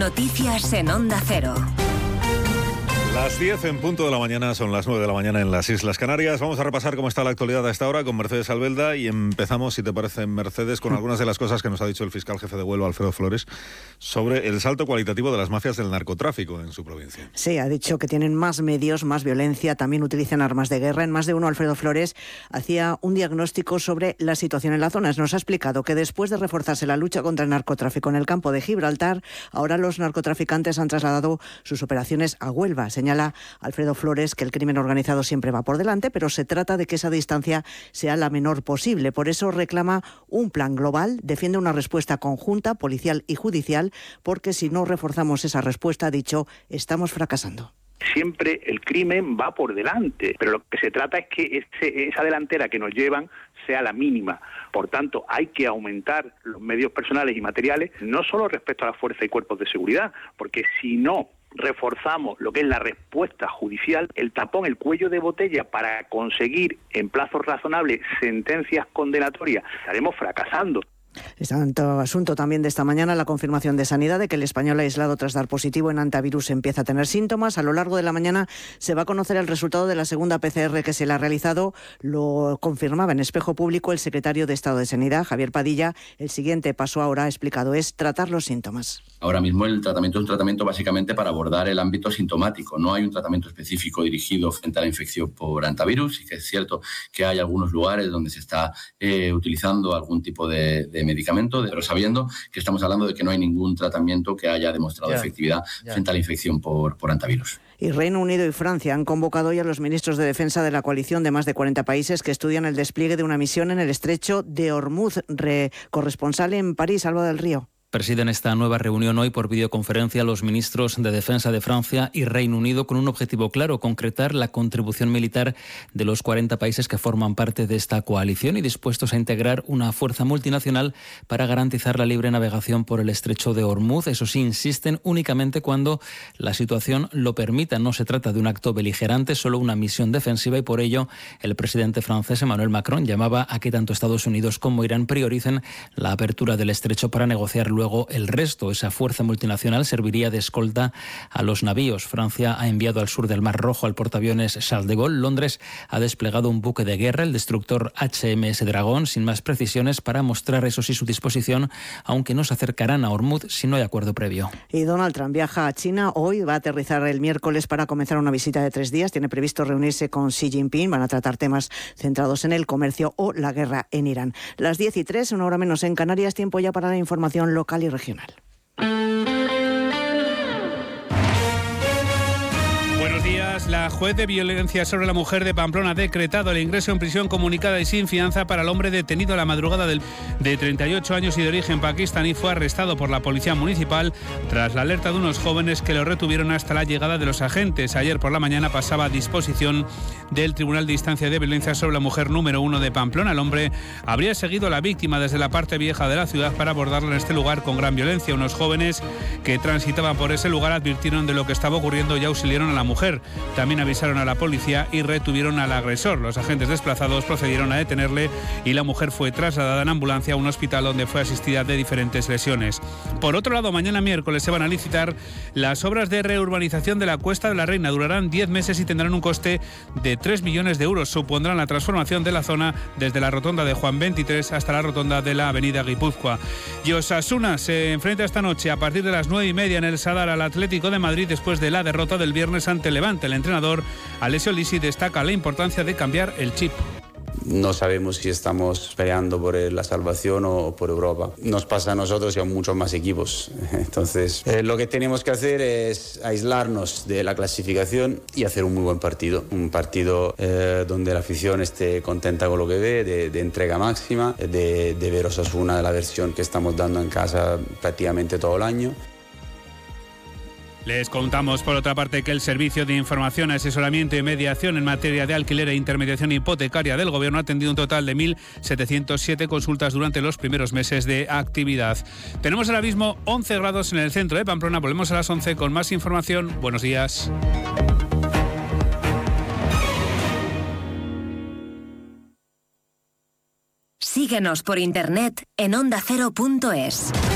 Noticias en Onda Cero. Las 10 en punto de la mañana, son las 9 de la mañana en las Islas Canarias. Vamos a repasar cómo está la actualidad a esta hora con Mercedes Albelda y empezamos, si te parece, Mercedes, con algunas de las cosas que nos ha dicho el fiscal jefe de Huelva, Alfredo Flores, sobre el salto cualitativo de las mafias del narcotráfico en su provincia. Sí, ha dicho que tienen más medios, más violencia, también utilizan armas de guerra. En más de uno, Alfredo Flores hacía un diagnóstico sobre la situación en la zona. Nos ha explicado que después de reforzarse la lucha contra el narcotráfico en el campo de Gibraltar, ahora los narcotraficantes han trasladado sus operaciones a Huelva. Señala Alfredo Flores que el crimen organizado siempre va por delante, pero se trata de que esa distancia sea la menor posible. Por eso reclama un plan global, defiende una respuesta conjunta, policial y judicial, porque si no reforzamos esa respuesta, ha dicho, estamos fracasando. Siempre el crimen va por delante, pero lo que se trata es que esa delantera que nos llevan sea la mínima. Por tanto, hay que aumentar los medios personales y materiales, no solo respecto a las fuerzas y cuerpos de seguridad, porque si no reforzamos lo que es la respuesta judicial, el tapón, el cuello de botella para conseguir en plazos razonables sentencias condenatorias, estaremos fracasando. Es asunto también de esta mañana la confirmación de Sanidad de que el español aislado tras dar positivo en antivirus empieza a tener síntomas. A lo largo de la mañana se va a conocer el resultado de la segunda PCR que se le ha realizado. Lo confirmaba en Espejo Público el secretario de Estado de Sanidad, Javier Padilla. El siguiente paso ahora, ha explicado, es tratar los síntomas. Ahora mismo el tratamiento es un tratamiento básicamente para abordar el ámbito sintomático. No hay un tratamiento específico dirigido frente a la infección por antivirus. Y que es cierto que hay algunos lugares donde se está utilizando algún tipo de medicamento, pero sabiendo que estamos hablando de que no hay ningún tratamiento que haya demostrado efectividad frente a la infección por antivirus. Y Reino Unido y Francia han convocado hoy a los ministros de defensa de la coalición de más de 40 países que estudian el despliegue de una misión en el estrecho de Hormuz. Corresponsal en París, Alba del Río. Presiden esta nueva reunión hoy por videoconferencia los ministros de Defensa de Francia y Reino Unido con un objetivo claro, concretar la contribución militar de los 40 países que forman parte de esta coalición y dispuestos a integrar una fuerza multinacional para garantizar la libre navegación por el estrecho de Hormuz. Eso sí, insisten únicamente cuando la situación lo permita. No se trata de un acto beligerante, solo una misión defensiva y por ello el presidente francés Emmanuel Macron llamaba a que tanto Estados Unidos como Irán prioricen la apertura del estrecho para negociar luego el resto. Esa fuerza multinacional serviría de escolta a los navíos. Francia ha enviado al sur del Mar Rojo al portaaviones Charles de Gaulle. Londres ha desplegado un buque de guerra, el destructor HMS Dragón, sin más precisiones, para mostrar, eso sí, su disposición, aunque no se acercarán a Hormuz si no hay acuerdo previo. Y Donald Trump viaja a China hoy, va a aterrizar el miércoles para comenzar una visita de 3 días. Tiene previsto reunirse con Xi Jinping. Van a tratar temas centrados en el comercio o la guerra en Irán. Las 10:03, una hora menos en Canarias, tiempo ya para la información local y regional. Buenos días. La juez de violencia sobre la mujer de Pamplona ha decretado el ingreso en prisión comunicada y sin fianza para el hombre detenido a la madrugada de 38 años y de origen pakistaní. Fue arrestado por la policía municipal tras la alerta de unos jóvenes que lo retuvieron hasta la llegada de los agentes. Ayer por la mañana pasaba a disposición del Tribunal de Instancia de Violencia sobre la Mujer número 1 de Pamplona. El hombre habría seguido a la víctima desde la parte vieja de la ciudad para abordarla en este lugar con gran violencia. Unos jóvenes que transitaban por ese lugar advirtieron de lo que estaba ocurriendo y auxiliaron a la mujer. También avisaron a la policía y retuvieron al agresor. Los agentes desplazados procedieron a detenerle y la mujer fue trasladada en ambulancia a un hospital donde fue asistida de diferentes lesiones. Por otro lado, mañana miércoles se van a licitar las obras de reurbanización de la Cuesta de la Reina. Durarán 10 meses y tendrán un coste de 3 millones de euros. Supondrán la transformación de la zona desde la rotonda de Juan 23 hasta la rotonda de la avenida Guipúzcoa. Y Osasuna se enfrenta esta noche a partir de las 9:30 en el Sadar al Atlético de Madrid después de la derrota del viernes ante Levante. El entrenador Alessio Lisi destaca la importancia de cambiar el chip. No sabemos si estamos peleando por la salvación o por Europa. Nos pasa a nosotros y a muchos más equipos. Entonces, lo que tenemos que hacer es aislarnos de la clasificación y hacer un muy buen partido. Un partido donde la afición esté contenta con lo que ve, de entrega máxima, de ver Osasuna de la versión que estamos dando en casa prácticamente todo el año. Les contamos, por otra parte, que el Servicio de Información, Asesoramiento y Mediación en materia de alquiler e intermediación hipotecaria del Gobierno ha atendido un total de 1.707 consultas durante los primeros meses de actividad. Tenemos ahora mismo 11 grados en el centro de Pamplona. Volvemos a las 11 con más información. Buenos días. Síguenos por internet en ondacero.es.